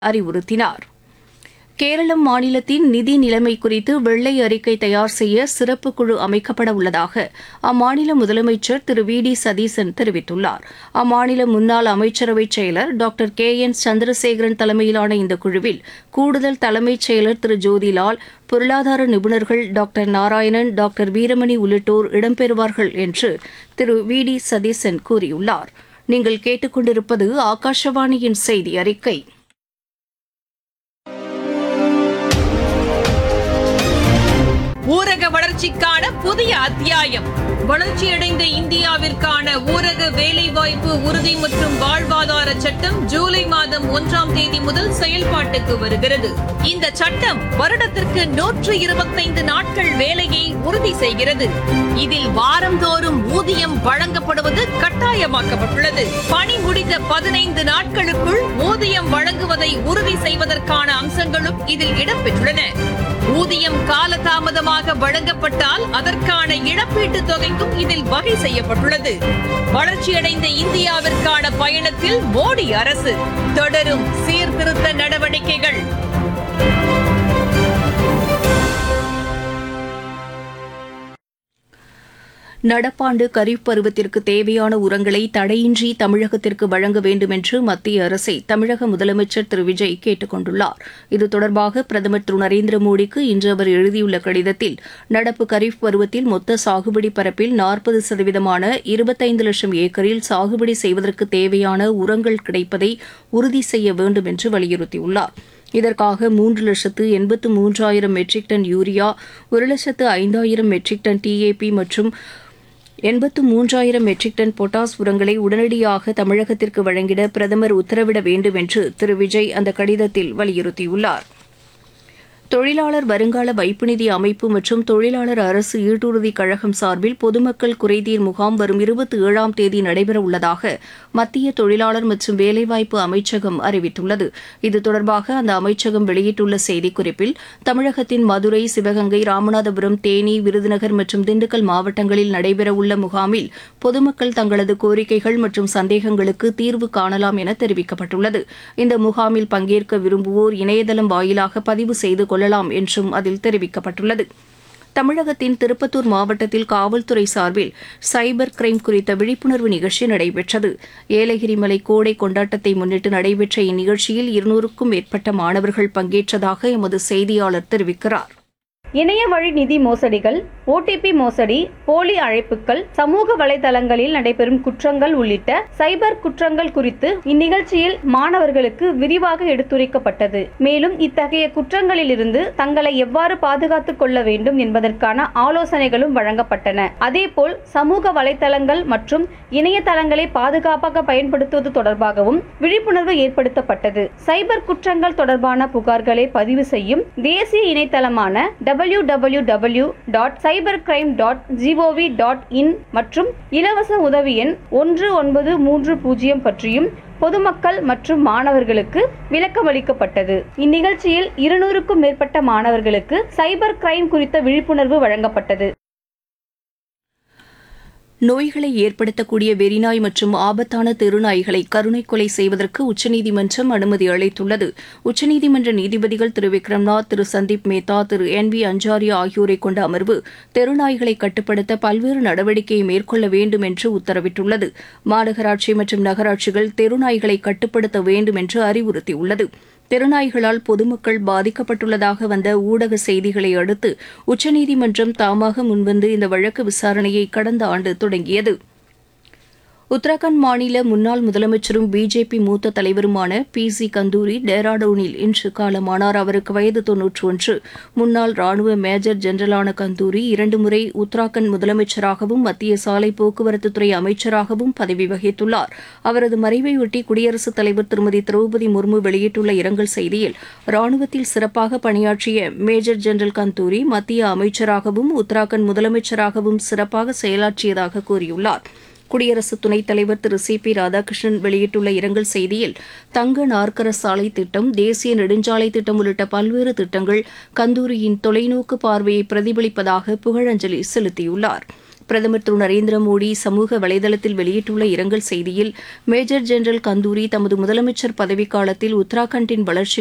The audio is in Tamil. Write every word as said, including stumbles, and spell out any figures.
அறிவுறுத்தினார். கேரளம் மாநிலத்தின் நிதி நிலைமை குறித்து வெள்ளை அறிக்கை தயார் செய்ய சிறப்பு குழு அமைக்கப்பட உள்ளதாக அம்மாநில முதலமைச்சர் திரு வி டி சதீசன் தெரிவித்துள்ளார். அம்மாநில முன்னாள் அமைச்சரவைச் செயலர் டாக்டர் கே என் சந்திரசேகரன் தலைமையிலான இந்த குழுவில் கூடுதல் தலைமைச் செயலர் திரு ஜோதிலால், பொருளாதார நிபுணர்கள் டாக்டர் நாராயணன், டாக்டர் வீரமணி உள்ளிட்டோர் இடம்பெறுவார்கள் என்று திரு வி டி சதீசன் கூறியுள்ளார். நீங்கள் கேட்டுக்கொண்டிருப்பது ஆகாஷவாணியின் செய்தி அறிக்கை. ஊரக வளர்ச்சிக்கான புதிய அத்தியாயம். வளர்ச்சியடைந்த இந்தியாவிற்கான ஊரக வேலைவாய்ப்பு உறுதி மற்றும் வாழ்வாதார சட்டம் ஜூலை மாதம் ஒன்றாம் தேதி முதல் செயல்பாட்டுக்கு வருகிறது. இந்த சட்டம் வருடத்திற்கு நூற்று இருபத்தைந்து நாட்கள் வேலையை உறுதி செய்கிறது. இதில் வாரந்தோறும் ஊதியம் வழங்கப்படுவது கட்டாயமாக்கப்பட்டுள்ளது. பணி முடிந்த பதினைந்து நாட்களுக்குள் ஊதியம் வழங்குவதை உறுதி செய்வதற்கான அம்சங்களும் இதில் இடம்பெற்றுள்ளன. ஊதியம் காலதாமதமாக வழங்கப்பட்டால் அதற்கான இழப்பீட்டுத் தொகைக்கும் இதில் வகை செய்யப்பட்டுள்ளது. வளர்ச்சியடைந்த இந்தியாவிற்கான பயணத்தில் மோடி அரசு தொடரும் சீர்திருத்த நடவடிக்கைகள். நடப்பாண்டு கரீப் பருவத்திற்கு தேவையான உரங்களை தடையின்றி தமிழகத்திற்கு வழங்க வேண்டும் என்று மத்திய அரசை தமிழக முதலமைச்சர் திரு விஜய் கேட்டுக் கொண்டுள்ளார். இது தொடர்பாக பிரதமர் திரு நரேந்திர மோடிக்கு இன்று அவர் எழுதியுள்ள கடிதத்தில், நடப்பு கரீப் பருவத்தில் மொத்த சாகுபடி பரப்பில் நாற்பது சதவீதமான இருபத்தைந்து லட்சம் ஏக்கரில் சாகுபடி செய்வதற்கு தேவையான உரங்கள் கிடைப்பதை உறுதி செய்ய வேண்டும் என்று வலியுறுத்தியுள்ளார். இதற்காக மூன்று லட்சத்து எண்பத்து மூன்றாயிரம் மெட்ரிக் டன் யூரியா, ஒரு லட்சத்து ஐந்தாயிரம் மெட்ரிக் டன் டிஏபி மற்றும் எண்பத்து மூன்றாயிரம் மெட்ரிக் டன் பொட்டாஸ் உரங்களை உடனடியாக தமிழகத்திற்கு வழங்கிட பிரதமர் உத்தரவிட வேண்டும் என்று திரு விஜய் அந்த கடிதத்தில் வலியுறுத்தியுள்ளார். தொழிலாளர் வருங்கால வைப்பு நிதி அமைப்பு மற்றும் தொழிலாளர் அரசு ஈட்டுறுதி கழகம் சார்பில் பொதுமக்கள் குறைதீர் முகாம் வரும் இருபத்தி ஏழாம் தேதி நடைபெறவுள்ளதாக மத்திய தொழிலாளர் மற்றும் வேலைவாய்ப்பு அமைச்சகம் அறிவித்துள்ளது. இது தொடர்பாக அந்த அமைச்சகம் வெளியிட்டுள்ள செய்திக்குறிப்பில், தமிழகத்தின் மதுரை, சிவகங்கை, ராமநாதபுரம், தேனி, விருதுநகர் மற்றும் திண்டுக்கல் மாவட்டங்களில் நடைபெறவுள்ள முகாமில் பொதுமக்கள் தங்களது கோரிக்கைகள் மற்றும் சந்தேகங்களுக்கு தீர்வு காணலாம் என தெரிவிக்கப்பட்டுள்ளது. இந்த முகாமில் பங்கேற்க விரும்புவோர் இணையதளம் வாயிலாக பதிவு செய்து கொள்ள கொள்ளலாம் என்றும் அதில் தெரிவிக்கப்பட்டுள்ளது. தமிழகத்தின் திருப்பத்தூர் மாவட்டத்தில் காவல்துறை சார்பில் சைபர் கிரைம் குறித்த விழிப்புணர்வு நிகழ்ச்சி நடைபெற்றது. ஏலகிரி மலை கோடை கொண்டாட்டத்தை முன்னிட்டு நடைபெற்ற இந்நிகழ்ச்சியில் இருநூறுக்கும் மேற்பட்ட மாணவர்கள் பங்கேற்றதாக எமது செய்தியாளர் தெரிவிக்கிறார். இணைய வழி நிதி மோசடிகள், ஓடிபி மோசடி, போலி அழைப்புகள், சமூக வலைதளங்களில் நடைபெறும் குற்றங்கள் உள்ளிட்ட சைபர் குற்றங்கள் குறித்து இந்நிகழ்ச்சியில் மாணவர்களுக்கு விரிவாக எடுத்துரைக்கப்பட்டது. மேலும் இத்தகைய குற்றங்களிலிருந்து தங்களை எவ்வாறு பாதுகாத்துக் கொள்ள வேண்டும் என்பதற்கான ஆலோசனைகளும் வழங்கப்பட்டன. அதேபோல் சமூக வலைதளங்கள் மற்றும் இணையதளங்களை பாதுகாப்பாக பயன்படுத்துவது தொடர்பாகவும் விழிப்புணர்வு ஏற்படுத்தப்பட்டது. சைபர் குற்றங்கள் தொடர்பான புகார்களை பதிவு செய்யும் தேசிய இணையதளமான W W W dot cyber crime dot gov dot in மற்றும் இலவச உதவி எண் ஒன்று ஒன்பது மூன்று பூஜ்ஜியம் பற்றியும் பொதுமக்கள் மற்றும் மாணவர்களுக்கு விளக்கமளிக்கப்பட்டது. இந்நிகழ்ச்சியில் இருநூறுக்கும் மேற்பட்ட மாணவர்களுக்கு சைபர் கிரைம் குறித்த விழிப்புணர்வு வழங்கப்பட்டது. நோய்களை ஏற்படுத்தக்கூடிய வெறிநாய் மற்றும் ஆபத்தான தெருநாய்களை கருணை கொலை செய்வதற்கு உச்சநீதிமன்றம் அனுமதி அளித்துள்ளது. உச்சநீதிமன்ற நீதிபதிகள் திரு விக்ரம்நாத், திரு சந்தீப் மேத்தா, திரு என் வி அஞ்சாரியா ஆகியோரை கொண்ட அமர்வு தெருநாய்களை கட்டுப்படுத்த பல்வேறு நடவடிக்கையை மேற்கொள்ள வேண்டும் என்று உத்தரவிட்டுள்ளது. மாநகராட்சி மற்றும் நகராட்சிகள் தெருநாய்களை கட்டுப்படுத்த வேண்டும் என்று அறிவுறுத்தியுள்ளது. தெருநாய்களால் பொதுமக்கள் பாதிக்கப்பட்டுள்ளதாக வந்த ஊடக செய்திகளை அடுத்து உச்சநீதிமன்றம் தாமாக முன்வந்து இந்த வழக்கு விசாரணையை கடந்த ஆண்டு தொடங்கியது. உத்தரகாண்ட் மாநில முன்னாள் முதலமைச்சரும் பிஜேபி மூத்த தலைவருமான பி சி கந்தூரி டேராடூனில் இன்று காலமானார். அவருக்கு வயது தொன்னூற்று ஒன்று. முன்னாள் ராணுவ மேஜர் ஜெனரலான கந்தூரி இரண்டு முறை உத்தராகண்ட் முதலமைச்சராகவும் மத்திய சாலை போக்குவரத்துத்துறை அமைச்சராகவும் பதவி வகித்துள்ளார். அவரது மறைவையொட்டி குடியரசுத் தலைவர் திருமதி திரௌபதி முர்மு வெளியிட்டுள்ள இரங்கல் செய்தியில், ராணுவத்தில் சிறப்பாக பணியாற்றிய மேஜர் ஜெனரல் கந்தூரி மத்திய அமைச்சராகவும் உத்தராகண்ட் முதலமைச்சராகவும் சிறப்பாக செயலாற்றியதாக கூறியுள்ளார். குடியரசு துணைத் தலைவர் திரு சி பி ராதாகிருஷ்ணன் வெளியிட்டுள்ள இரங்கல் செய்தியில், தங்க நாற்கர சாலை திட்டம், தேசிய நெடுஞ்சாலை திட்டம் உள்ளிட்ட பல்வேறு திட்டங்கள் கந்தூரியின் தொலைநோக்கு பார்வையை பிரதிபலிப்பதாக புகழஞ்சலி செலுத்தியுள்ளார். பிரதமர் திரு நரேந்திர மோடி சமூக வலைதளத்தில் வெளியிட்டுள்ள இரங்கல் செய்தியில் மேஜர் ஜெனரல் கந்தூரி தமது முதலமைச்சர் பதவிக்காலத்தில் உத்தராகண்டின் வளர்ச்சி